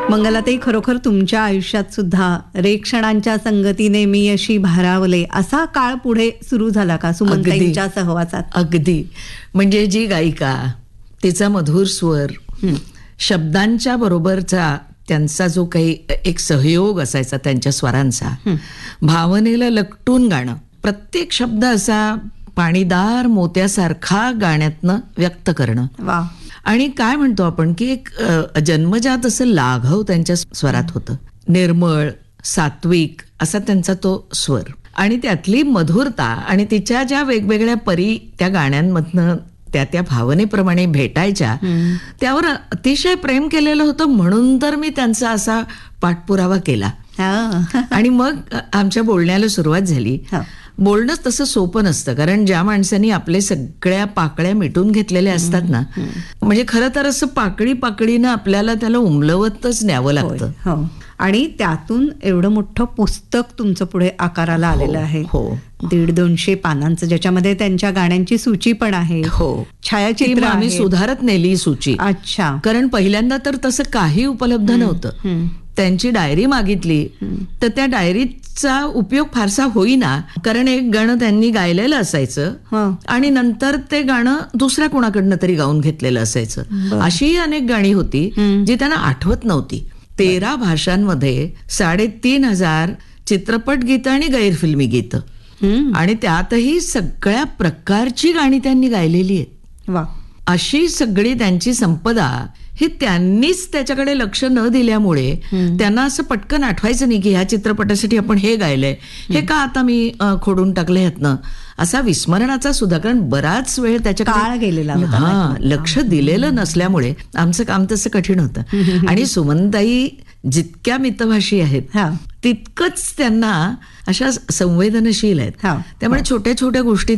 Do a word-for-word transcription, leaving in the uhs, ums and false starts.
मंगलाताई, खरोखर तुमच्या आयुष्यात सुद्धा रे क्षणांच्या संगतीने मी अशी भारावले असा काळ पुढे सुरू झाला का सुमनताईंच्या सहवासात? अगदी. म्हणजे जी गायिका, तिचा मधुर स्वर, शब्दांच्या बरोबरचा त्यांचा जो काही एक सहयोग असायचा त्यांच्या स्वरांचा, भावनेला लकटून गाणं, प्रत्येक शब्द असा पाणीदार मोत्यासारखा गाण्यातनं व्यक्त करणं. वा. आणि काय म्हणतो आपण की एक जन्मजात असं लाघव त्यांच्या स्वरात होतं. निर्मळ, सात्विक असा त्यांचा तो स्वर आणि त्यातली मधुरता आणि तिच्या ज्या वेगवेगळ्या परी त्या गाण्यांमधनं त्या त्या भावनेप्रमाणे भेटायच्या, त्यावर अतिशय प्रेम केलेलं होतं. म्हणून तर मी त्यांचा असा पाठपुरावा केला. आणि मग आमच्या बोलण्याला सुरुवात झाली. बोलणंच तसं सोपं नसतं, कारण ज्या माणसांनी आपले सगळ्या पाकळ्या मिटून घेतलेल्या असतात ना, म्हणजे खरं तर असं पाकळी पाकळीनं आपल्याला त्याला उमलवतच न्यावं लागतं. आणि त्यातून एवढं मोठं पुस्तक तुमचं पुढे आकाराला आलेलं आहे. हो, दीड दोनशे पानांचं, ज्याच्यामध्ये त्यांच्या गाण्यांची सूची पण आहे. हो, छायाचित्र आम्ही सुधारत नेली सूची. अच्छा. कारण पहिल्यांदा तर तसं काही उपलब्ध नव्हतं. त्यांची डायरी मागितली तर त्या डायरीचा उपयोग फारसा होईना, कारण एक गाणं त्यांनी गायलेलं असायचं आणि नंतर ते गाणं दुसऱ्या कोणाकडनं तरी गाऊन घेतलेलं असायचं. अशी अनेक गाणी होती जी त्यांना आठवत नव्हती. तेरा भाषांमध्ये साडेतीन हजार चित्रपट गीतं आणि गैरफिल्मी गीतं, आणि त्यातही सगळ्या प्रकारची गाणी त्यांनी गायलेली आहेत. वा. अशी सगळी त्यांची संपदा ही त्यांनीच त्याच्याकडे लक्ष न दिल्यामुळे त्यांना असं पटकन आठवायचं नाही की ह्या चित्रपटासाठी आपण हे गायलंय, हे का आता मी खोडून टाकले ह्यातनं, असा विस्मरणाचा सुद्धा, कारण बराच वेळ त्याच्याकडे गेलेला हा लक्ष दिलेलं नसल्यामुळे आमचं काम तसं कठीण होतं. आणि सुमनताई जितक्या मितभाषी आहेत तितकंच त्यांना अशा संवेदनशील आहेत. त्यामुळे छोट्या छोट्या गोष्टी